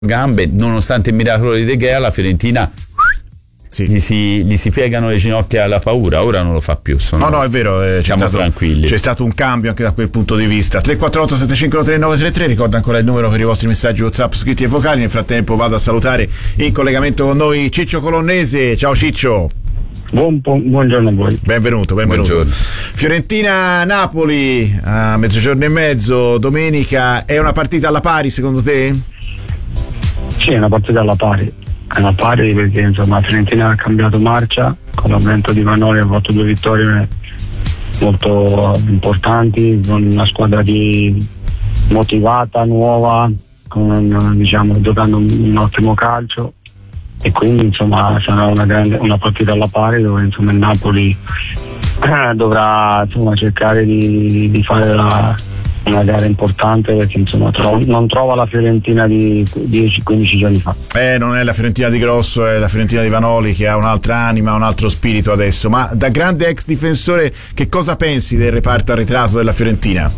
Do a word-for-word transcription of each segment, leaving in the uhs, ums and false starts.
gambe, nonostante il miracolo di De Gea, la Fiorentina sì. gli, si, gli si piegano le ginocchia alla paura. Ora non lo fa più, sono, no no è vero, eh, siamo c'è stato, tranquilli, c'è stato un cambio anche da quel punto di vista. Tre quattro otto sette cinque tre nove tre tre, ricordo ancora il numero per i vostri messaggi WhatsApp scritti e vocali. Nel frattempo vado a salutare in collegamento con noi Ciccio Colonnese. Ciao Ciccio. Buon, buongiorno a voi. Benvenuto, benvenuto. Buongiorno. Fiorentina-Napoli a mezzogiorno e mezzo domenica, è una partita alla pari secondo te? Sì, è una partita alla pari, è una pari perché insomma la Fiorentina ha cambiato marcia, con l'avvento di Vanoli ha fatto due vittorie molto importanti, con una squadra di motivata, nuova, con, diciamo, giocando un ottimo calcio. E quindi insomma sarà una, grande, una partita alla pari dove insomma il Napoli eh, dovrà insomma cercare di, di fare la, una gara importante, perché insomma tro- non trova la Fiorentina di dieci quindici giorni fa. Eh, non è la Fiorentina di Grosso, è la Fiorentina di Vanoli che ha un'altra anima, un altro spirito adesso. Ma da grande ex difensore, che cosa pensi del reparto arretrato della Fiorentina?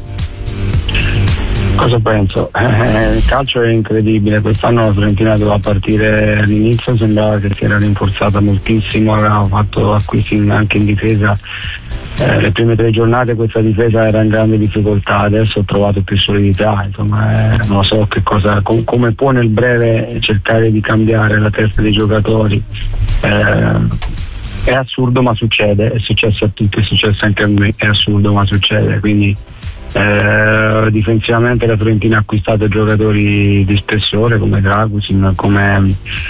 Cosa penso? Eh, il calcio è incredibile, quest'anno la Fiorentina doveva partire all'inizio, sembrava che si era rinforzata moltissimo, aveva fatto acquisti anche in difesa, eh, le prime tre giornate questa difesa era in grande difficoltà, adesso ho trovato più solidità, insomma eh, non so che cosa, com- come può nel breve cercare di cambiare la testa dei giocatori. Eh, è assurdo ma succede, è successo a tutti, è successo anche a me, è assurdo ma succede, quindi Eh, difensivamente la Fiorentina ha acquistato giocatori di spessore come Dragusin, come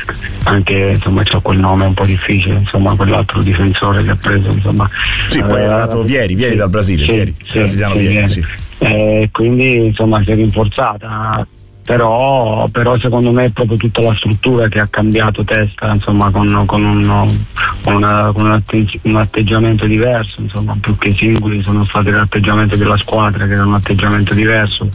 anche insomma c'è quel nome un po' difficile, insomma quell'altro difensore che ha preso, insomma sì, poi è arrivato eh, Vieri, Vieri sì, dal Brasile, sì, Vieri, sì, brasiliano sì, Vieri, sì. Eh, quindi insomma si è rinforzata. Però, però secondo me è proprio tutta la struttura che ha cambiato testa, insomma, con, con, un, con, una, con un, atte- un atteggiamento diverso, insomma, più che singoli sono stati l'atteggiamento della squadra che era un atteggiamento diverso,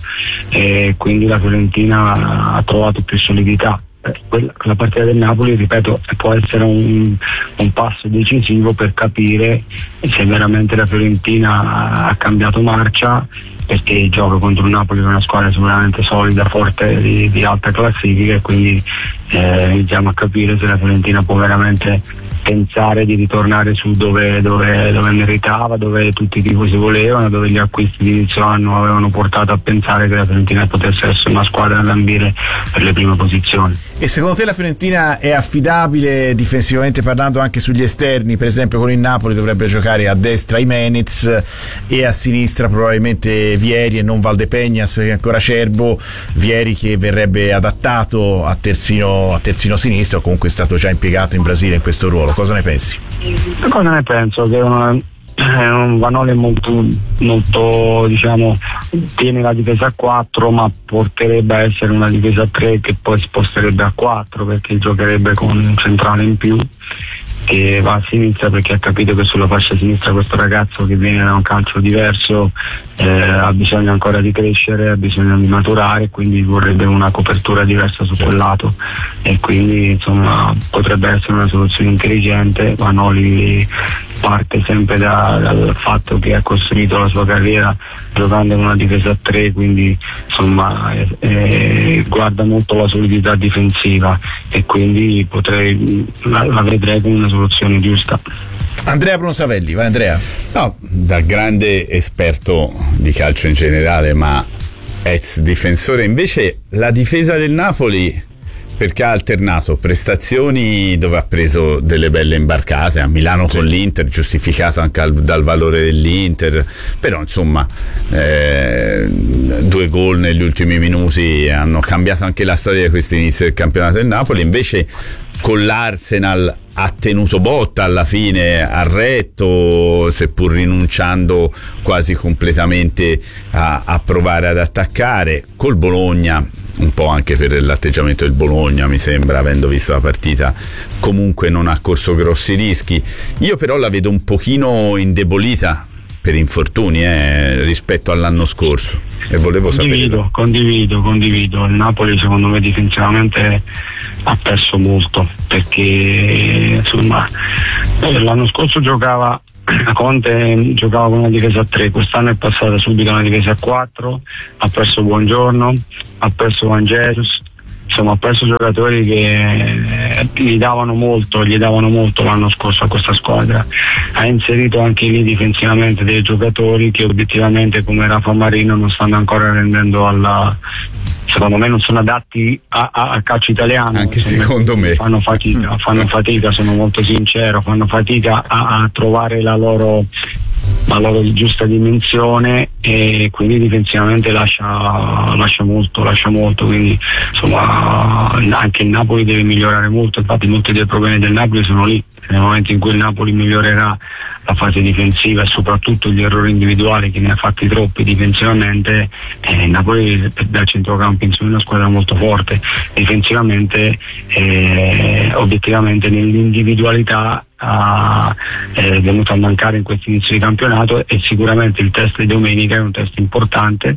e quindi la Fiorentina ha trovato più solidità. Quella, la partita del Napoli, ripeto, può essere un, un passo decisivo per capire se veramente la Fiorentina ha cambiato marcia, perché gioca contro il Napoli, che è una squadra sicuramente solida, forte, di, di alta classifica, e quindi eh, iniziamo a capire se la Fiorentina può veramente pensare di ritornare su dove, dove, dove meritava, dove tutti i tifosi volevano, dove gli acquisti di inizio anno avevano portato a pensare che la Fiorentina potesse essere una squadra da ambire per le prime posizioni. E secondo te la Fiorentina è affidabile difensivamente parlando anche sugli esterni? Per esempio con il Napoli dovrebbe giocare a destra Jimenez e a sinistra probabilmente Vieri e non Valdepeñas, che è ancora acerbo. Vieri che verrebbe adattato a terzino, a terzino sinistro, comunque è stato già impiegato in Brasile in questo ruolo. Cosa ne pensi? Cosa ne penso? Che una, un Vanoli molto, molto, diciamo, tiene la difesa a quattro, ma porterebbe a essere una difesa a tre che poi sposterebbe a quattro, perché giocherebbe con un centrale in più che va a sinistra, perché ha capito che sulla fascia sinistra questo ragazzo che viene da un calcio diverso eh, ha bisogno ancora di crescere, ha bisogno di maturare, quindi vorrebbe una copertura diversa su quel lato, e quindi insomma potrebbe essere una soluzione intelligente. Vanoli parte sempre da, dal fatto che ha costruito la sua carriera giocando in una difesa a tre, quindi insomma eh, eh, guarda molto la solidità difensiva, e quindi potrei la, la vedrei come una soluzione giusta. Andrea Brunosavelli, vai Andrea. No, da grande esperto di calcio in generale, ma ex difensore, invece la difesa del Napoli, perché ha alternato prestazioni dove ha preso delle belle imbarcate, a Milano sì. con l'Inter, giustificato anche al, dal valore dell'Inter, però insomma eh, due gol negli ultimi minuti hanno cambiato anche la storia di questo inizio del campionato del Napoli. Invece con l'Arsenal ha tenuto botta alla fine, ha retto, seppur rinunciando quasi completamente a, a provare ad attaccare. Col Bologna, un po' anche per l'atteggiamento del Bologna, mi sembra, avendo visto la partita, comunque non ha corso grossi rischi. Io però la vedo un pochino indebolita per infortuni eh, rispetto all'anno scorso, e volevo condivido, sapere. Condivido, condivido. Il Napoli secondo me difensivamente ha perso molto, perché insomma l'anno scorso giocava Conte giocava con una difesa a tre, quest'anno è passata subito a una difesa a quattro, ha perso Buongiorno, ha perso Van Jesus, insomma ha perso giocatori che gli davano molto, gli davano molto l'anno scorso a questa squadra. Ha inserito anche lì difensivamente dei giocatori che obiettivamente come Rafa Marino non stanno ancora rendendo alla, secondo me non sono adatti a, a, a calcio italiano. Anche insomma, secondo me fanno fatica, fanno fatica, sono molto sincero, fanno fatica a, a trovare la loro la loro giusta dimensione, e quindi difensivamente lascia, lascia molto, lascia molto, quindi insomma anche il Napoli deve migliorare molto. Infatti molti dei problemi del Napoli sono lì, nel momento in cui il Napoli migliorerà la fase difensiva e soprattutto gli errori individuali, che ne ha fatti troppi difensivamente, eh, il Napoli dal centrocampo in su è una squadra molto forte difensivamente, eh, obiettivamente nell'individualità ha, è venuto a mancare in questo inizio di campionato, e sicuramente il test di domenica è un test importante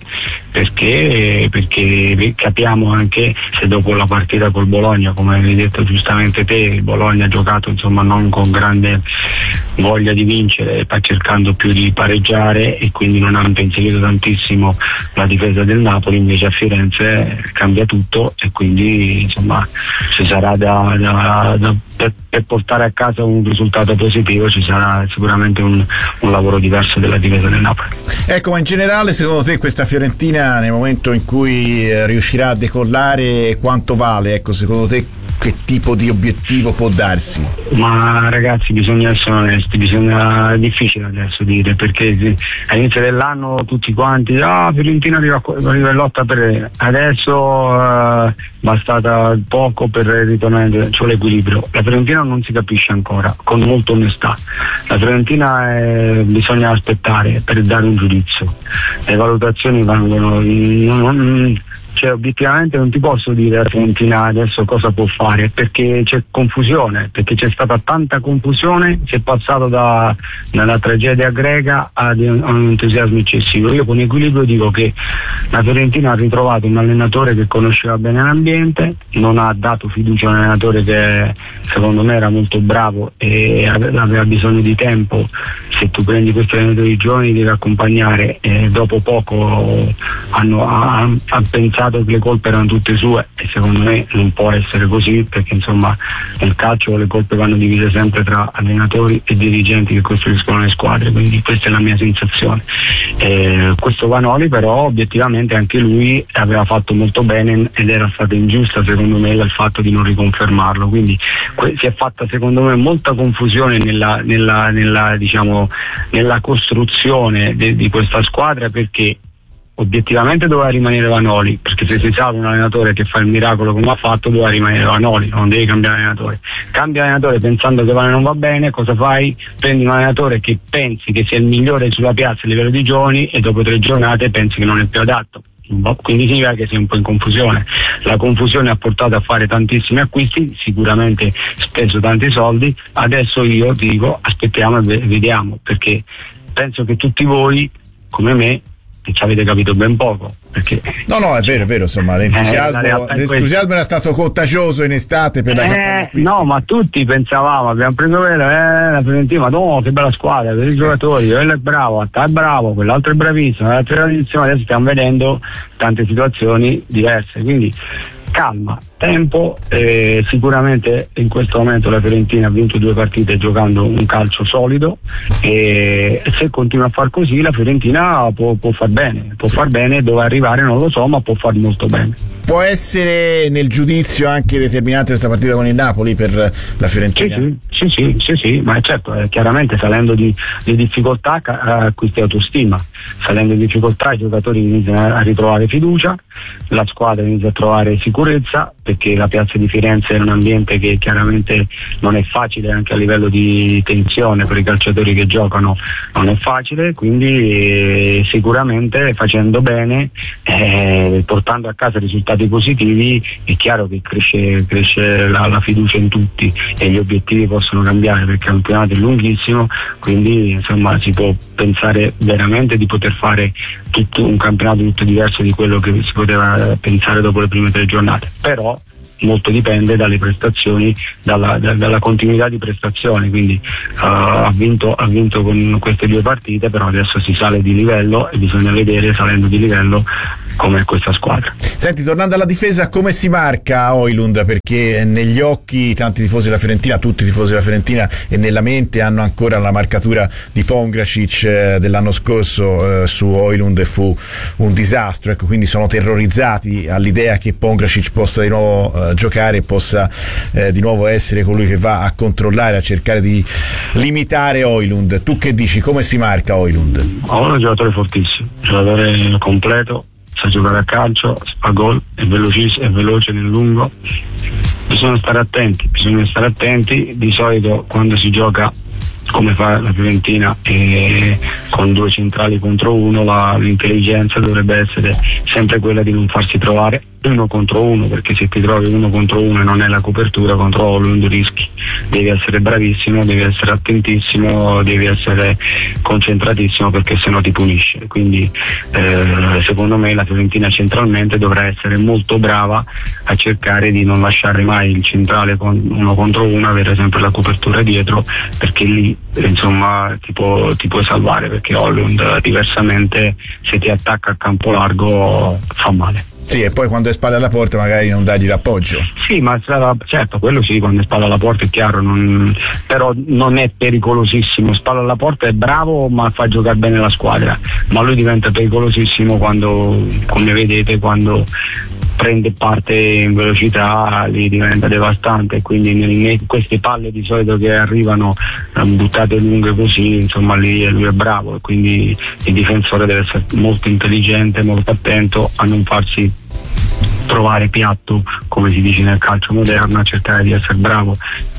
perché, perché capiamo anche se dopo la partita col Bologna, come hai detto giustamente te, il Bologna ha giocato insomma non con grande voglia di vincere, sta cercando più di pareggiare e quindi non ha impensierito tantissimo la difesa del Napoli. Invece a Firenze cambia tutto e quindi insomma ci sarà da, da, da per, per portare a casa un risultato positivo, ci sarà sicuramente un, un lavoro diverso della difesa del Napoli. Ecco, ma in generale secondo te questa Fiorentina nel momento in cui eh, riuscirà a decollare quanto vale? Ecco, secondo te che tipo di obiettivo può darsi? Ma ragazzi, bisogna essere onesti, bisogna, è difficile adesso dire, perché all'inizio dell'anno tutti quanti ah Fiorentina arriva, arriva in lotta per adesso eh, bastata poco per ritornare, c'è l'equilibrio. La Fiorentina non si capisce ancora, con molta onestà. La Fiorentina è, bisogna aspettare per dare un giudizio, le valutazioni vanno non, non, cioè obiettivamente non ti posso dire la Fiorentina adesso cosa può fare, perché c'è confusione, perché c'è stata tanta confusione, si è passato da, dalla tragedia greca ad un, un entusiasmo eccessivo. Io con equilibrio dico che la Fiorentina ha ritrovato un allenatore che conosceva bene l'ambiente, non ha dato fiducia a un allenatore che secondo me era molto bravo e aveva bisogno di tempo. Se tu prendi questi allenatori giovani devi accompagnare, e dopo poco hanno ha, ha pensato che le colpe erano tutte sue, e secondo me non può essere così, perché insomma nel calcio le colpe vanno divise sempre tra allenatori e dirigenti che costruiscono le squadre, quindi questa è la mia sensazione. Eh, questo Vanoli però obiettivamente anche lui aveva fatto molto bene ed era stata ingiusta secondo me dal fatto di non riconfermarlo, quindi que- si è fatta secondo me molta confusione nella, nella, nella, diciamo, nella costruzione de- di questa squadra, perché obiettivamente doveva rimanere Vanoli, perché se si sa un allenatore che fa il miracolo come ha fatto doveva rimanere Vanoli, non devi cambiare allenatore. Cambia allenatore pensando che Vanoli non va bene, cosa fai? Prendi un allenatore che pensi che sia il migliore sulla piazza a livello di giovani e dopo tre giornate pensi che non è più adatto, quindi significa che sei un po' in confusione. La confusione ha portato a fare tantissimi acquisti, sicuramente speso tanti soldi. Adesso io dico aspettiamo e vediamo, perché penso che tutti voi come me che ci avete capito ben poco, perché no no è vero è vero insomma l'entusiasmo, eh, l'entusiasmo era stato contagioso in estate per la eh, no ma tutti pensavamo, abbiamo preso quello, eh, la Fiorentina, no che bella squadra, per i giocatori, quello è bravo, è bravo, quell'altro è bravissimo, l'altro è bravissimo. Adesso stiamo vedendo tante situazioni diverse, quindi calma, tempo, eh, sicuramente in questo momento la Fiorentina ha vinto due partite giocando un calcio solido, e se continua a far così la Fiorentina può, può far bene, può far bene, dove arrivare non lo so, ma può far molto bene. Può essere nel giudizio anche determinante questa partita con il Napoli per la Fiorentina? Sì, sì, sì, sì, sì, ma certo, eh, chiaramente salendo di, di difficoltà acquisti autostima, salendo di difficoltà i giocatori iniziano a ritrovare fiducia, la squadra inizia a trovare sicurezza, perché la piazza di Firenze è un ambiente che chiaramente non è facile, anche a livello di tensione per i calciatori che giocano non è facile, quindi eh, sicuramente facendo bene, eh, portando a casa risultati positivi, è chiaro che cresce, cresce la, la fiducia in tutti e gli obiettivi possono cambiare, perché il campionato è lunghissimo, quindi insomma si può pensare veramente di poter fare tutto un campionato tutto diverso di quello che si poteva pensare dopo le prime tre giornate. Però molto dipende dalle prestazioni, dalla, da, dalla continuità di prestazioni, quindi uh, ha, vinto, ha vinto con queste due partite, però adesso si sale di livello e bisogna vedere, salendo di livello, com'è questa squadra. Senti, tornando alla difesa, come si marca Højlund? Perché negli occhi tanti tifosi della Fiorentina, tutti i tifosi della Fiorentina, e nella mente hanno ancora la marcatura di Pongracic eh, dell'anno scorso eh, su Højlund, e fu un disastro, ecco, quindi sono terrorizzati all'idea che Pongracic possa di nuovo eh, giocare e possa eh, di nuovo essere colui che va a controllare, a cercare di limitare Højlund. Tu che dici, come si marca Højlund? Ho un giocatore fortissimo, un giocatore completo, sa giocare a calcio, fa gol, è velocissimo, è veloce nel lungo. Bisogna stare attenti, bisogna stare attenti. Di solito quando si gioca come fa la Fiorentina e con due centrali contro uno, la, l'intelligenza dovrebbe essere sempre quella di non farsi trovare uno contro uno, perché se ti trovi uno contro uno e non è la copertura contro Højlund rischi. Devi essere bravissimo, devi essere attentissimo, devi essere concentratissimo, perché sennò ti punisce. Quindi eh, secondo me la Fiorentina centralmente dovrà essere molto brava a cercare di non lasciare mai il centrale con uno contro uno, avere sempre la copertura dietro, perché lì insomma ti, può, ti puoi salvare, perché Højlund diversamente se ti attacca a campo largo fa male. Sì, e poi quando è spalla alla porta magari non dagli l'appoggio. Sì, ma certo, quello sì, quando è spalla alla porta è chiaro, non, però non è pericolosissimo. Spalla alla porta è bravo, ma fa giocare bene la squadra, ma lui diventa pericolosissimo quando, come vedete, quando prende parte in velocità lì diventa devastante, quindi in queste palle di solito che arrivano buttate lunghe così, insomma lì lui è bravo, e quindi il difensore deve essere molto intelligente, molto attento a non farsi trovare piatto, come si dice nel calcio moderno, a cercare di essere bravo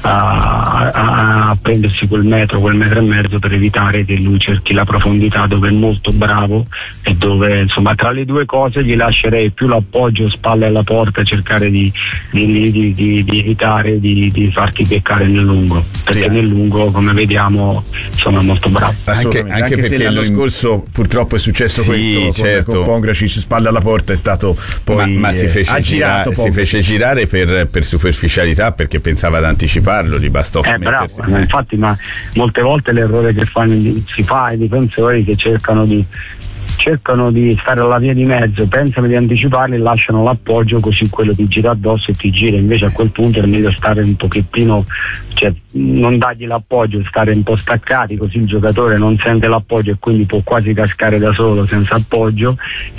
a, a, a prendersi quel metro, quel metro e mezzo, per evitare che lui cerchi la profondità, dove è molto bravo, e dove insomma tra le due cose gli lascerei più l'appoggio spalle alla porta, e cercare di, di, di, di, di evitare di, di farti peccare nel lungo, perché sì, nel lungo, come vediamo, insomma è molto bravo. Anche, anche, anche perché se l'anno lui... scorso purtroppo è successo sì, questo, certo, con, con Pongracic spalle alla porta è stato poi ma, ma si fece, ha girato, girare, si fece girare per, per superficialità, perché pensava ad anticiparlo, gli bastò eh, mettersi. Bravo, infatti, ma molte volte l'errore che fanno, si fa ai difensori, che cercano di cercano di stare alla via di mezzo, pensano di anticiparli e lasciano l'appoggio, così quello ti gira addosso e ti gira. Invece a quel punto è meglio stare un pochettino, cioè non dargli l'appoggio, stare un po' staccati, così il giocatore non sente l'appoggio e quindi può quasi cascare da solo senza appoggio,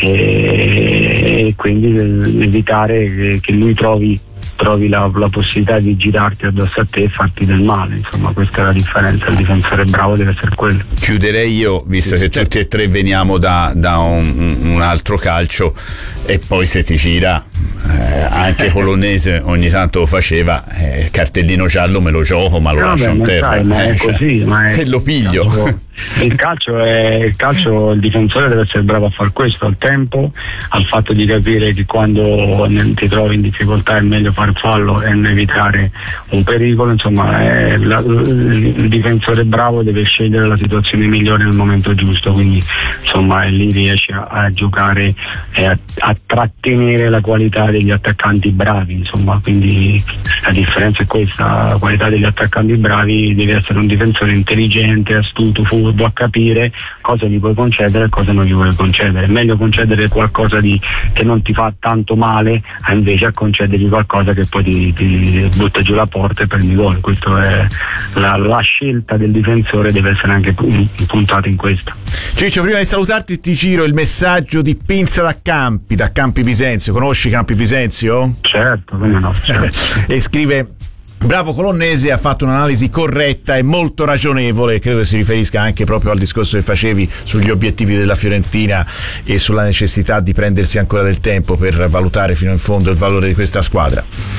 e, e quindi evitare che, che lui trovi trovi la, la possibilità di girarti addosso a te e farti del male. Insomma, questa è la differenza. Il difensore bravo deve essere quello. Chiuderei io, visto sì, che certo, tutti e tre veniamo da, da un, un altro calcio, e poi se ti gira eh, anche Colonnese ogni tanto lo faceva, eh, cartellino giallo me lo gioco, ma lo no, lascio in terra, sai, ma eh, è così, cioè, ma è, se lo piglio. Il calcio è il calcio, il difensore deve essere bravo a far questo, al tempo, al fatto di capire che quando ti trovi in difficoltà è meglio far fallo e evitare un pericolo. Insomma, è la, il difensore bravo deve scegliere la situazione migliore nel momento giusto, quindi insomma lì riesce a, a giocare e a, a trattenere la qualità degli attaccanti bravi. Insomma, quindi la differenza è questa: la qualità degli attaccanti bravi deve essere un difensore intelligente, astuto, furbo, a capire cosa gli puoi concedere e cosa non gli puoi concedere. È meglio concedere qualcosa di, che non ti fa tanto male, a invece a concedergli qualcosa che poi ti, ti butta giù la porta e prendi gol. Questo è la, la scelta del difensore, deve essere anche puntata in questo. Ciccio, prima di salutarti ti giro il messaggio di Pinza da Campi, da Campi Bisenzio. Conosci Campi Bisenzio? Certo, come no, certo. E scrive: bravo Colonnese, ha fatto un'analisi corretta e molto ragionevole. Credo che si riferisca anche proprio al discorso che facevi sugli obiettivi della Fiorentina e sulla necessità di prendersi ancora del tempo per valutare fino in fondo il valore di questa squadra.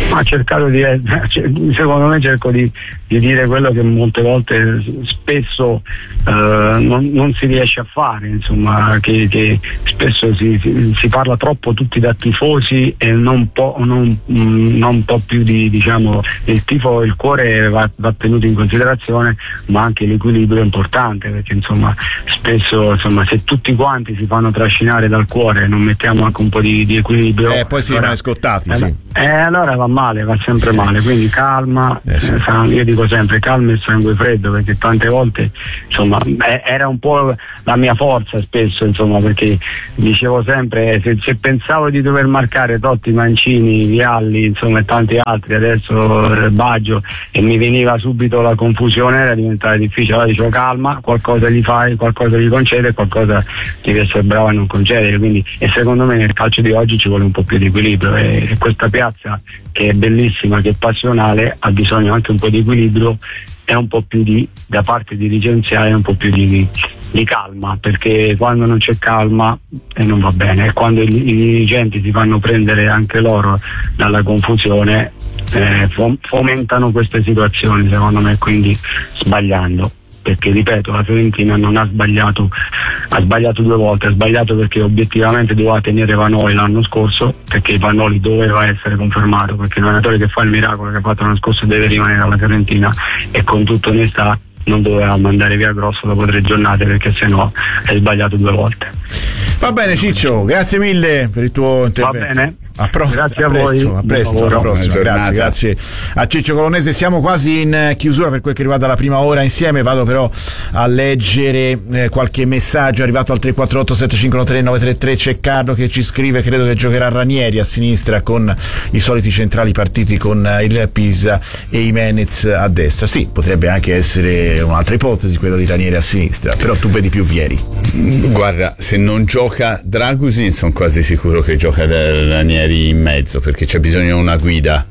Ma cercato di, secondo me cerco di, di dire quello che molte volte spesso eh, non, non si riesce a fare, insomma, che, che spesso si, si, si parla troppo tutti da tifosi e non po', non, non un po' più di, diciamo, il tifo, il cuore va, va tenuto in considerazione, ma anche l'equilibrio è importante, perché insomma spesso, insomma, se tutti quanti si fanno trascinare dal cuore e non mettiamo anche un po' di, di equilibrio, eh, poi si allora, rimane scottati, eh, sì. eh, allora va male, va sempre male, quindi calma, eh, sì. eh, io dico sempre calma e sangue freddo, perché tante volte, insomma, eh, era un po' la mia forza spesso, insomma, perché dicevo sempre, se, se pensavo di dover marcare Totti, Mancini, Vialli, insomma, e tanti altri, adesso eh, Baggio, e mi veniva subito la confusione, era diventata difficile. Allora dicevo calma, qualcosa gli fai, qualcosa gli concede, qualcosa devi essere bravo a non concedere, quindi, e secondo me nel calcio di oggi ci vuole un po' più di equilibrio, e questa piazza, che è bellissima, che è passionale, ha bisogno anche un po' di equilibrio e un po' più di, da parte dirigenziale, un po' più di, di calma, perché quando non c'è calma eh, non va bene, e quando i, i dirigenti si fanno prendere anche loro dalla confusione, eh, fomentano queste situazioni, secondo me, quindi sbagliando. Perché ripeto, la Fiorentina non ha sbagliato, ha sbagliato due volte, ha sbagliato perché obiettivamente doveva tenere Vanoli l'anno scorso, perché Vanoli doveva essere confermato, perché l'allenatore che fa il miracolo che ha fatto l'anno scorso deve rimanere alla Fiorentina, e con tutta onestà non doveva mandare via Grosso dopo tre giornate, perché sennò è sbagliato due volte. Va bene Ciccio, grazie mille per il tuo intervento. Va bene. A, pross- grazie a, a presto, voi. a presto, alla prossima. Grazie, grazie a Ciccio Colonnese. Siamo quasi in chiusura per quel che riguarda la prima ora insieme. Vado però a leggere eh, qualche messaggio arrivato al tre quattro otto sette cinque uno tre nove tre tre. C'è Carlo che ci scrive: credo che giocherà Ranieri a sinistra con i soliti centrali partiti con il Pisa e Jimenez a destra. Sì, potrebbe anche essere un'altra ipotesi quella di Ranieri a sinistra, però tu vedi più Vieri. Guarda, se non gioca Dragusin sono quasi sicuro che gioca Ranieri in mezzo, perché c'è bisogno di una guida,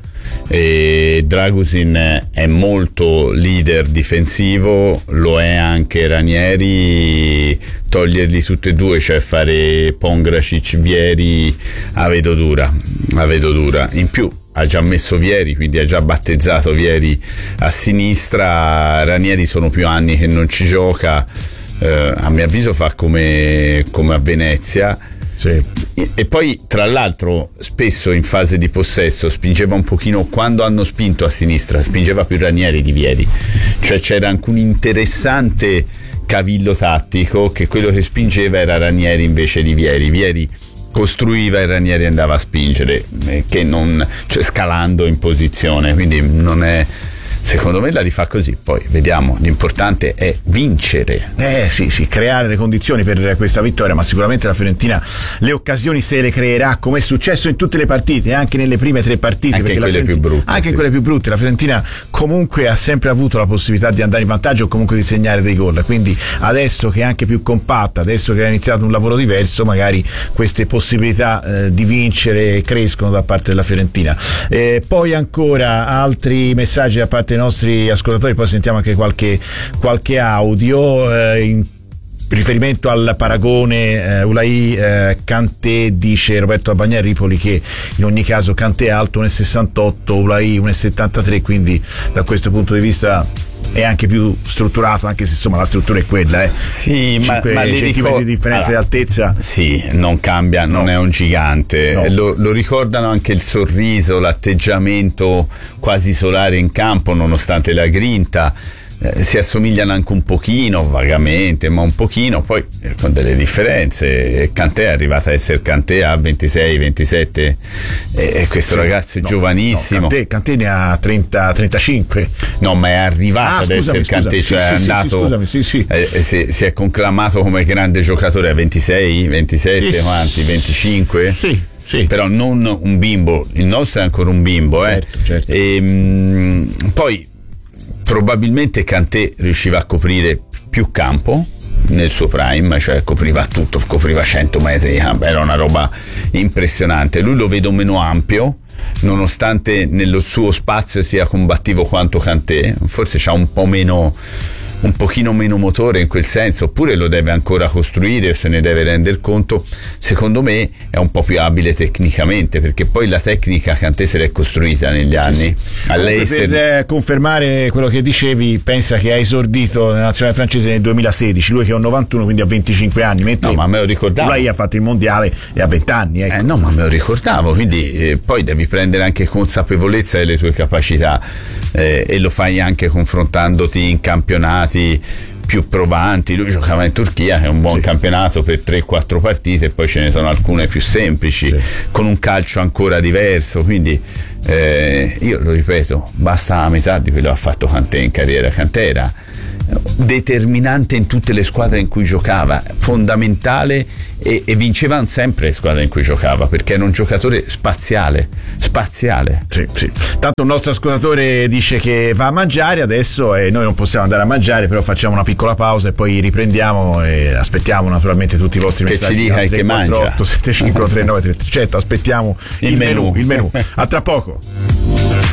e Dragusin è molto leader difensivo, lo è anche Ranieri. Toglierli tutti e due, cioè fare Pongracic Vieri, la vedo dura, la vedo dura. In più ha già messo Vieri, quindi ha già battezzato Vieri a sinistra. Ranieri sono più anni che non ci gioca, eh, a mio avviso fa come, come a Venezia. Sì. E poi tra l'altro spesso in fase di possesso spingeva un pochino, quando hanno spinto a sinistra spingeva più Ranieri di Vieri, cioè c'era anche un interessante cavillo tattico che quello che spingeva era Ranieri invece di Vieri. Vieri costruiva e Ranieri andava a spingere, che non, cioè scalando in posizione, quindi non è, secondo me la rifà così. Poi vediamo, l'importante è vincere. Eh sì, sì, creare le condizioni per questa vittoria, ma sicuramente la Fiorentina le occasioni se le creerà, come è successo in tutte le partite, anche nelle prime tre partite, anche perché in la quelle più brutte, anche sì. in quelle più brutte la Fiorentina comunque ha sempre avuto la possibilità di andare in vantaggio o comunque di segnare dei gol, quindi adesso che è anche più compatta, adesso che ha iniziato un lavoro diverso, magari queste possibilità eh, di vincere crescono da parte della Fiorentina. Eh, poi ancora altri messaggi da parte dei nostri ascoltatori, poi sentiamo anche qualche, qualche audio eh, in riferimento al paragone eh, Ulai eh, Kanté. Dice Roberto Abbagnè Ripoli che in ogni caso Kanté è alto uno virgola sessantotto, Ulai uno virgola settantatré, quindi da questo punto di vista è anche più strutturato, anche se insomma la struttura è quella, eh. Sì, ma, ma centimetri ricor- di differenza allora, di altezza. Sì, non cambia, non no. è un gigante. No. Lo, lo ricordano anche il sorriso, l'atteggiamento quasi solare in campo, nonostante la grinta. Eh, si assomigliano anche un pochino, vagamente, ma un pochino, poi eh, con delle differenze. Kanté è arrivato a essere Kanté a ventisei ventisette, e questo sì, ragazzo è no, giovanissimo. No, Kanté, Kanté ne ha trenta trentacinque. No, ma è arrivato ah, ad scusami, essere Kanté, cioè sì, è sì, andato, sì, scusami, sì, sì. Eh, si, si è conclamato come grande giocatore a ventisei ventisette, sì, quanti? venticinque? Sì. Sì. Però non un bimbo, il nostro è ancora un bimbo, certo, eh. certo. E, mh, poi probabilmente Kanté riusciva a coprire più campo nel suo prime, cioè copriva tutto, copriva cento metri di campo, era una roba impressionante. Lui lo vedo meno ampio, nonostante nello suo spazio sia combattivo quanto Kanté, forse c'ha un po' meno un pochino meno motore in quel senso, oppure lo deve ancora costruire o se ne deve rendere conto. Secondo me è un po' più abile tecnicamente, perché poi la tecnica Kanté se l'è costruita negli anni. Sì, sì. Per eh, confermare quello che dicevi, pensa che ha esordito nella nazionale francese nel duemilasedici, lui che è un novantuno, quindi ha venticinque anni, mentre no, ma me lo ricordavo. Lei ha fatto il mondiale e ha venti anni, ecco. eh, no ma me lo ricordavo, quindi eh, poi devi prendere anche consapevolezza delle tue capacità, eh, e lo fai anche confrontandoti in campionati più provanti. Lui giocava in Turchia, che è un buon sì. campionato per tre quattro partite, e poi ce ne sono alcune più semplici, sì. con un calcio ancora diverso, quindi eh, io lo ripeto, basta la metà di quello che ha fatto Kanté in carriera. Kanté era determinante in tutte le squadre in cui giocava, fondamentale, e, e vincevano sempre le squadre in cui giocava, perché era un giocatore spaziale spaziale sì, sì. Tanto un nostro ascoltatore dice che va a mangiare adesso e noi non possiamo andare a mangiare, però facciamo una piccola pausa e poi riprendiamo, e aspettiamo naturalmente tutti i vostri che messaggi. Che ci dica che mangia. tre quattro otto sette cinque tre nove tre, certo, aspettiamo il, il menù, menù il menù. A tra poco.